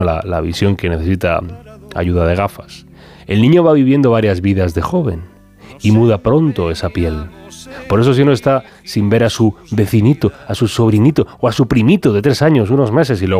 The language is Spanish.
la visión que necesita ayuda de gafas. El niño va viviendo varias vidas de joven y muda pronto esa piel. Por eso si uno está sin ver a su vecinito, a su sobrinito o a su primito de 3 años, unos meses, y luego